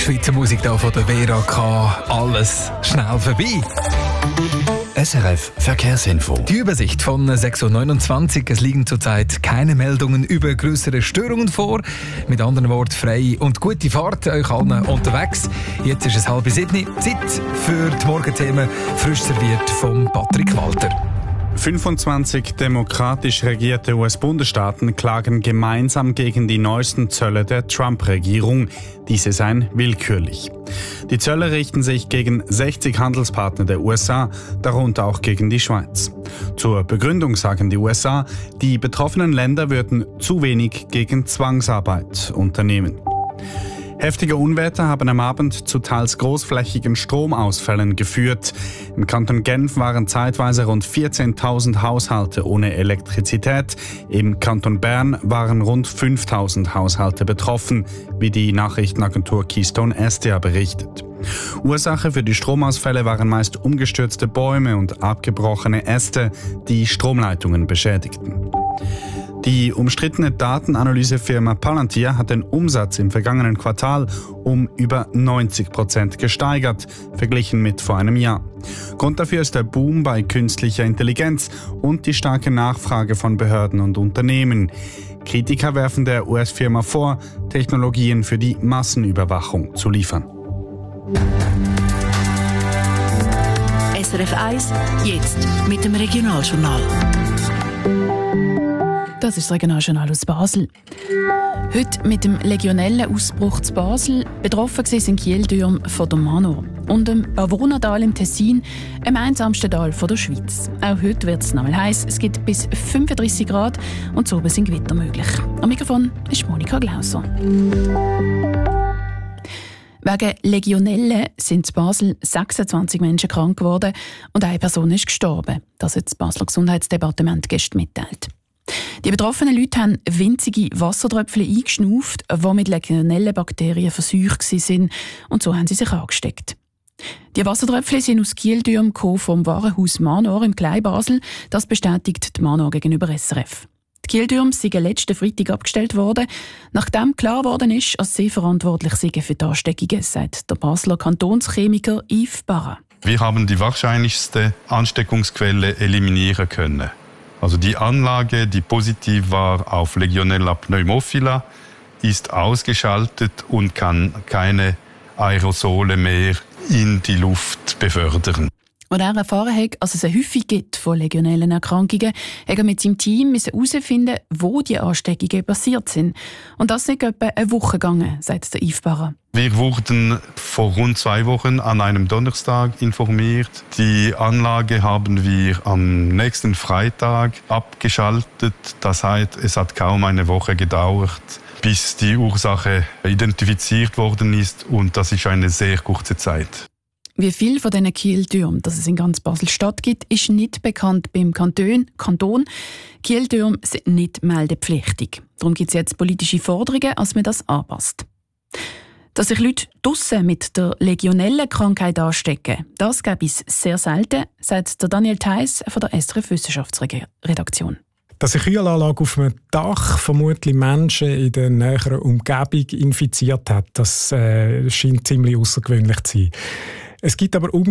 Schweizer Musik hier von der Vera K. Alles schnell vorbei. SRF Verkehrsinfo. Die Übersicht von 6.29 Uhr. Es liegen zurzeit keine Meldungen über größere Störungen vor. Mit anderen Worten, freie und gute Fahrt euch allen unterwegs. Jetzt ist es 6:30. Zeit für die Morgenthemen, frisch serviert von Patrick Walter. 25 demokratisch regierte US-Bundesstaaten klagen gemeinsam gegen die neuesten Zölle der Trump-Regierung. Diese seien willkürlich. Die Zölle richten sich gegen 60 Handelspartner der USA, darunter auch gegen die Schweiz. Zur Begründung sagen die USA, die betroffenen Länder würden zu wenig gegen Zwangsarbeit unternehmen. Heftige Unwetter haben am Abend zu teils großflächigen Stromausfällen geführt. Im Kanton Genf waren zeitweise rund 14.000 Haushalte ohne Elektrizität. Im Kanton Bern waren rund 5.000 Haushalte betroffen, wie die Nachrichtenagentur Keystone SDA berichtet. Ursache für die Stromausfälle waren meist umgestürzte Bäume und abgebrochene Äste, die Stromleitungen beschädigten. Die umstrittene Datenanalysefirma Palantir hat den Umsatz im vergangenen Quartal um über 90% gesteigert, verglichen mit vor einem Jahr. Grund dafür ist der Boom bei künstlicher Intelligenz und die starke Nachfrage von Behörden und Unternehmen. Kritiker werfen der US-Firma vor, Technologien für die Massenüberwachung zu liefern. SRF 1, jetzt mit dem Regionaljournal. Das ist das Regionaljournal aus Basel. Heute mit dem Legionellenausbruch zu Basel. Betroffen sind Kieldürm von der Manor und dem Pavonadal im Tessin, am einsamsten Tal der Schweiz. Auch heute wird es noch mal heiß. Es gibt bis 35 Grad und zu oben sind Gewitter möglich. Am Mikrofon ist Monika Glauser. Wegen Legionelle sind in Basel 26 Menschen krank geworden und eine Person ist gestorben. Das hat das Basler Gesundheitsdepartement gestern mitteilt. Die betroffenen Leute haben winzige Wassertröpfchen eingeschnauft, die mit Legionellenbakterien verseucht waren, und so haben sie sich angesteckt. Die Wassertröpfchen sind aus Kieldürm vom Warenhaus Manor im Kleinbasel. Das bestätigt die Manor gegenüber SRF. Die Kieldürme sind letzten Freitag abgestellt worden, nachdem klar geworden ist, dass sie verantwortlich sind für die Ansteckungen, sagt der Basler Kantonschemiker Yves Barra. Wir haben die wahrscheinlichste Ansteckungsquelle eliminieren können. Also die Anlage, die positiv war auf Legionella pneumophila, ist ausgeschaltet und kann keine Aerosole mehr in die Luft befördern. Als er erfahren hat, dass es eine Häufung gibt von Legionellenerkrankungen, hat er mit seinem Team herausfinden, wo die Ansteckungen passiert sind. Und das ist etwa eine Woche gegangen, sagt der Yves Barra. Wir wurden vor rund 2 Wochen an einem Donnerstag informiert. Die Anlage haben wir am nächsten Freitag abgeschaltet. Das heißt, es hat kaum eine Woche gedauert, bis die Ursache identifiziert worden ist. Und das ist eine sehr kurze Zeit. Wie viel von diesen Kieldürmen es in ganz Basel-Stadt gibt, ist nicht bekannt beim Kanton. Kieldürme sind nicht meldepflichtig. Darum gibt es jetzt politische Forderungen, dass man das anpasst. Dass sich Leute draussen mit der Legionellenkrankheit anstecken, das gibt es sehr selten, sagt der Daniel Theiss von der SRF Wissenschaftsredaktion. Dass eine Kühlanlage auf einem Dach vermutlich Menschen in der näheren Umgebung infiziert hat, das scheint ziemlich außergewöhnlich zu sein. Es gibt aber